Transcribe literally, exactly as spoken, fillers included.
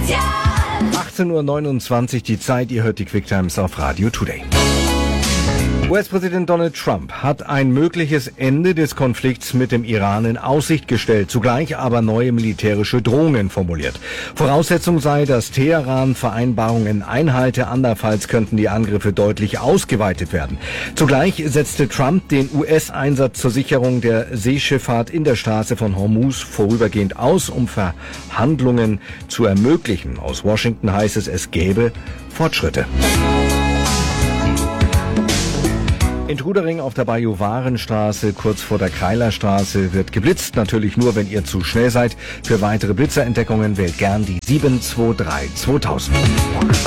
achtzehn Uhr neunundzwanzig die Zeit, ihr hört die Quick Times auf Radio Today. U S-Präsident Donald Trump hat ein mögliches Ende des Konflikts mit dem Iran in Aussicht gestellt, zugleich aber neue militärische Drohungen formuliert. Voraussetzung sei, dass Teheran Vereinbarungen einhalte, andernfalls könnten die Angriffe deutlich ausgeweitet werden. Zugleich setzte Trump den U S-Einsatz zur Sicherung der Seeschifffahrt in der Straße von Hormuz vorübergehend aus, um Verhandlungen zu ermöglichen. Aus Washington heißt es, es gäbe Fortschritte. In Trudering auf der Bajuwarenstraße, kurz vor der Kreilerstraße, wird geblitzt. Natürlich nur, wenn ihr zu schnell seid. Für weitere Blitzerentdeckungen wählt gern die sieben zwei drei zweitausend.